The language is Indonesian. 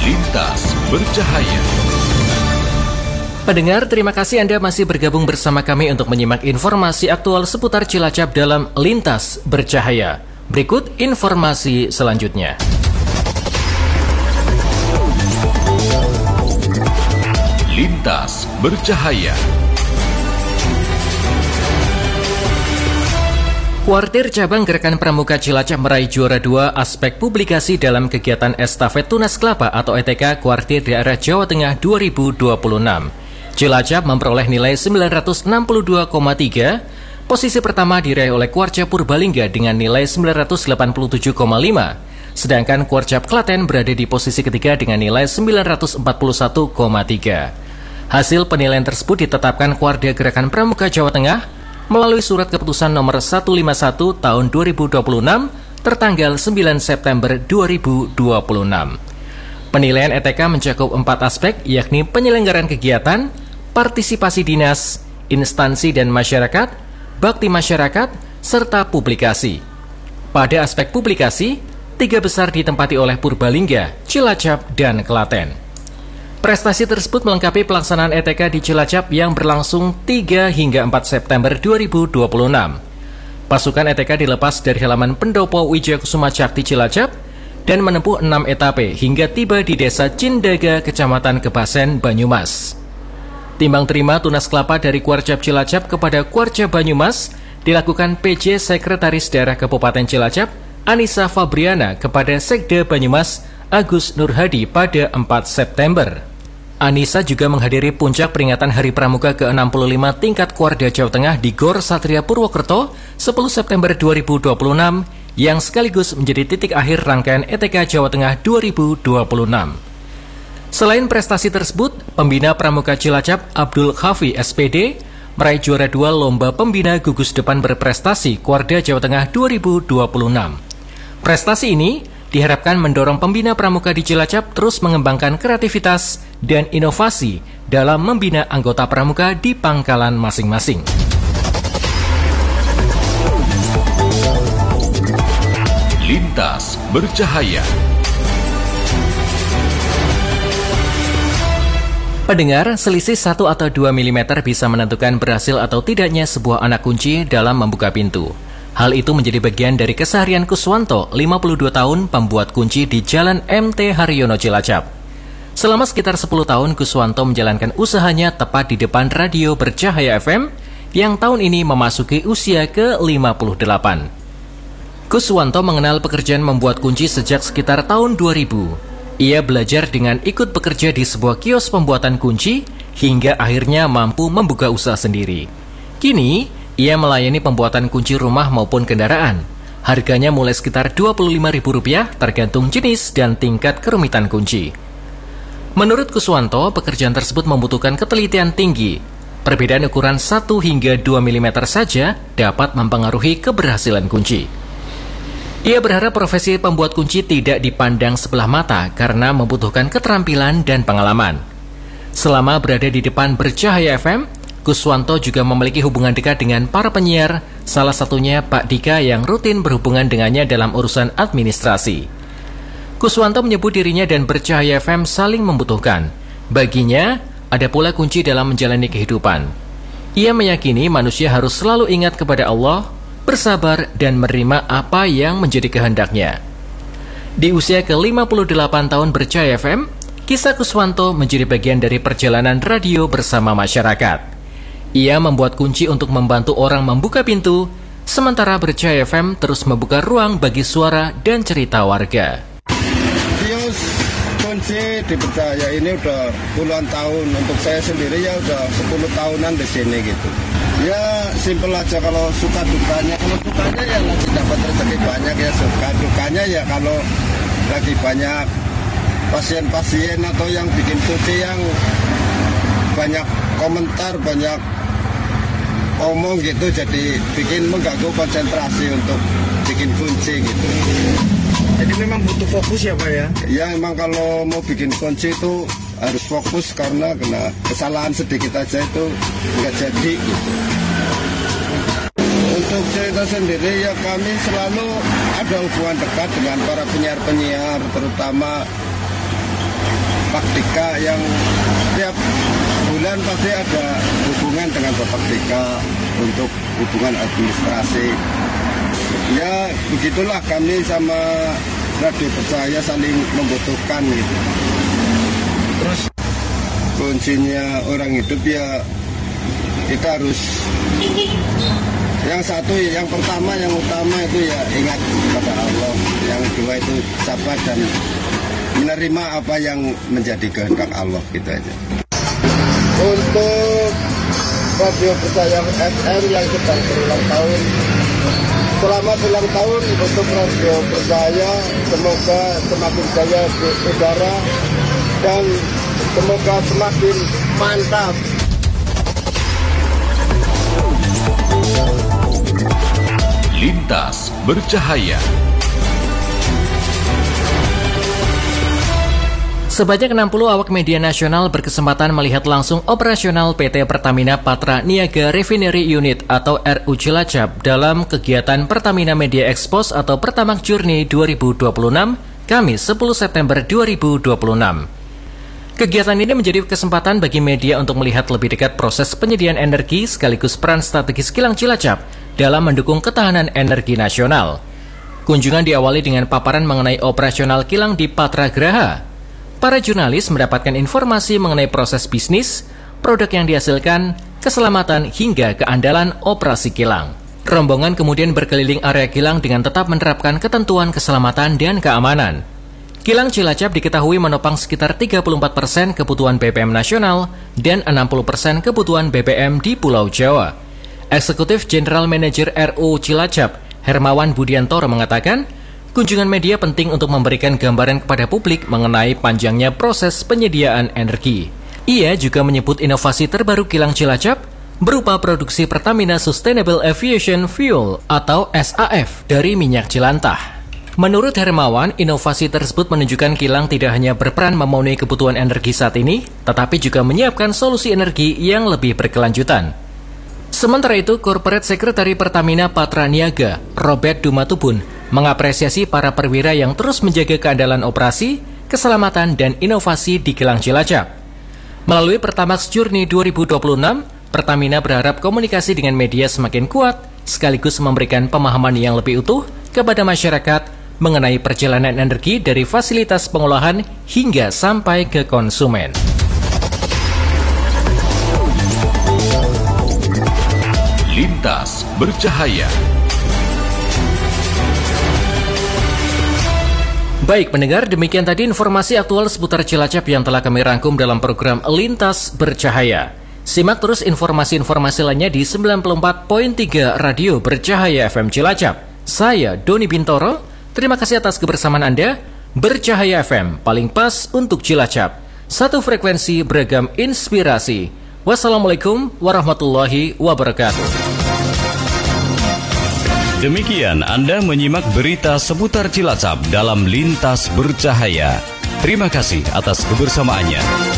Lintas Bercahaya. Pendengar, terima kasih Anda masih bergabung bersama kami untuk menyimak informasi aktual seputar Cilacap dalam Lintas Bercahaya. Berikut informasi selanjutnya. Lintas Bercahaya. Kuartir Cabang Gerakan Pramuka Cilacap meraih juara 2 aspek publikasi dalam kegiatan Estafet Tunas Kelapa atau ETK Kuartir Daerah Jawa Tengah 2026. Cilacap memperoleh nilai 962,3, posisi pertama diraih oleh Kuarcap Purbalingga dengan nilai 987,5, sedangkan Kuarcap Klaten berada di posisi ketiga dengan nilai 941,3. Hasil penilaian tersebut ditetapkan Kuarda Gerakan Pramuka Jawa Tengah melalui surat keputusan nomor 151 tahun 2026 tertanggal 9 September 2026. Penilaian ETK mencakup 4 aspek, yakni penyelenggaraan kegiatan, partisipasi dinas, instansi dan masyarakat, bakti masyarakat, serta publikasi. Pada aspek publikasi, 3 besar ditempati oleh Purbalingga, Cilacap, dan Klaten. Prestasi tersebut melengkapi pelaksanaan ETK di Cilacap yang berlangsung 3 hingga 4 September 2026. Pasukan ETK dilepas dari halaman Pendopo Wijayakusuma Cakti Cilacap dan menempuh 6 etape hingga tiba di Desa Cindaga, Kecamatan Kebasen, Banyumas. Timbang terima tunas kelapa dari Kuarcap Cilacap kepada Kuarcap Banyumas dilakukan PJ Sekretaris Daerah Kabupaten Cilacap, Anissa Fabriana, kepada Sekda Banyumas, Agus Nurhadi pada 4 September. Anissa juga menghadiri puncak peringatan Hari Pramuka ke-65 tingkat Kuarda Jawa Tengah di Gor Satria Purwokerto 10 September 2026 yang sekaligus menjadi titik akhir rangkaian ETK Jawa Tengah 2026. Selain prestasi tersebut, pembina Pramuka Cilacap Abdul Khafi SPD meraih juara 2 Lomba Pembina Gugus Depan Berprestasi Kuarda Jawa Tengah 2026. Prestasi ini diharapkan mendorong pembina pramuka di Cilacap terus mengembangkan kreativitas dan inovasi dalam membina anggota pramuka di pangkalan masing-masing. Lintas Bercahaya. Pendengar, selisih 1 atau 2 mm bisa menentukan berhasil atau tidaknya sebuah anak kunci dalam membuka pintu. Hal itu menjadi bagian dari keseharian Kuswanto, 52 tahun, pembuat kunci di Jalan MT Haryono Cilacap. Selama sekitar 10 tahun, Kuswanto menjalankan usahanya tepat di depan Radio Bercahaya FM yang tahun ini memasuki usia ke-58. Kuswanto mengenal pekerjaan membuat kunci sejak sekitar tahun 2000. Ia belajar dengan ikut bekerja di sebuah kios pembuatan kunci hingga akhirnya mampu membuka usaha sendiri. Kini, ia melayani pembuatan kunci rumah maupun kendaraan. Harganya mulai sekitar Rp25.000 tergantung jenis dan tingkat kerumitan kunci. Menurut Kuswanto, pekerjaan tersebut membutuhkan ketelitian tinggi. Perbedaan ukuran 1 hingga 2 mm saja dapat mempengaruhi keberhasilan kunci. Ia berharap profesi pembuat kunci tidak dipandang sebelah mata karena membutuhkan keterampilan dan pengalaman. Selama berada di depan Bercahaya FM, Kuswanto juga memiliki hubungan dekat dengan para penyiar, salah satunya Pak Dika yang rutin berhubungan dengannya dalam urusan administrasi. Kuswanto menyebut dirinya dan Bercahaya FM saling membutuhkan. Baginya, ada pula kunci dalam menjalani kehidupan. Ia meyakini manusia harus selalu ingat kepada Allah, bersabar dan menerima apa yang menjadi kehendaknya. Di usia ke-58 tahun Bercahaya FM, kisah Kuswanto menjadi bagian dari perjalanan radio bersama masyarakat. Ia membuat kunci untuk membantu orang membuka pintu, sementara Bercahaya FM terus membuka ruang bagi suara dan cerita warga. Kios kunci di Bercahaya ini udah puluhan tahun. Untuk saya sendiri ya udah 10 tahunan di sini gitu. Ya simpel aja kalau suka dukanya. Kalau dukanya ya lagi dapat rezeki banyak ya suka. Dukanya ya kalau lagi banyak pasien-pasien atau yang bikin kunci yang banyak komentar, banyak omong gitu, jadi bikin mengganggu konsentrasi untuk bikin kunci gitu. Jadi memang butuh fokus ya Pak ya? Ya emang kalau mau bikin kunci itu harus fokus karena kena kesalahan sedikit aja itu nggak jadi gitu. Untuk cerita sendiri ya kami selalu ada hubungan dekat dengan para penyiar-penyiar, terutama Dika yang setiap bulan pasti ada hubungan dengan Bapak Dika untuk hubungan administrasi. Ya begitulah kami sama Radio Bercahaya saling membutuhkan gitu. Terus kuncinya orang hidup ya kita harus yang satu, yang pertama, yang utama itu ya ingat kepada Allah. Yang kedua itu sabar dan menerima apa yang menjadi kehendak Allah, gitu aja. Untuk Radio Bercahaya FM yang sedang berulang tahun, selamat ulang tahun untuk Radio Bercahaya. Semoga semakin jaya di udara dan semoga semakin mantap. Lintas Bercahaya. Sebanyak 60 awak media nasional berkesempatan melihat langsung operasional PT Pertamina Patra Niaga Refinery Unit atau RU Cilacap dalam kegiatan Pertamina Media Expos atau Pertamax Journey 2026, Kamis 10 September 2026. Kegiatan ini menjadi kesempatan bagi media untuk melihat lebih dekat proses penyediaan energi sekaligus peran strategis kilang Cilacap dalam mendukung ketahanan energi nasional. Kunjungan diawali dengan paparan mengenai operasional kilang di Patra Graha. Para jurnalis mendapatkan informasi mengenai proses bisnis, produk yang dihasilkan, keselamatan hingga keandalan operasi kilang. Rombongan kemudian berkeliling area kilang dengan tetap menerapkan ketentuan keselamatan dan keamanan. Kilang Cilacap diketahui menopang sekitar 34% kebutuhan BBM nasional dan 60% kebutuhan BBM di Pulau Jawa. Eksekutif General Manager RU Cilacap, Hermawan Budiantoro mengatakan, kunjungan media penting untuk memberikan gambaran kepada publik mengenai panjangnya proses penyediaan energi. Ia juga menyebut inovasi terbaru kilang Cilacap berupa produksi Pertamina Sustainable Aviation Fuel atau SAF dari minyak jelantah. Menurut Hermawan, inovasi tersebut menunjukkan kilang tidak hanya berperan memenuhi kebutuhan energi saat ini, tetapi juga menyiapkan solusi energi yang lebih berkelanjutan. Sementara itu, Corporate Secretary Pertamina Patra Niaga, Robert Dumatubun, mengapresiasi para perwira yang terus menjaga keandalan operasi, keselamatan, dan inovasi di kilang Cilacap. Melalui Pertamax Journey 2026, Pertamina berharap komunikasi dengan media semakin kuat, sekaligus memberikan pemahaman yang lebih utuh kepada masyarakat mengenai perjalanan energi dari fasilitas pengolahan hingga sampai ke konsumen. Lintas Bercahaya. Baik pendengar, demikian tadi informasi aktual seputar Cilacap yang telah kami rangkum dalam program Lintas Bercahaya. Simak terus informasi-informasi lainnya di 94.3 Radio Bercahaya FM Cilacap. Saya Doni Bintoro. Terima kasih atas kebersamaan Anda. Bercahaya FM, paling pas untuk Cilacap. Satu frekuensi, beragam inspirasi. Wassalamualaikum warahmatullahi wabarakatuh. Demikian Anda menyimak berita seputar Cilacap dalam Lintas Bercahaya. Terima kasih atas kebersamaannya.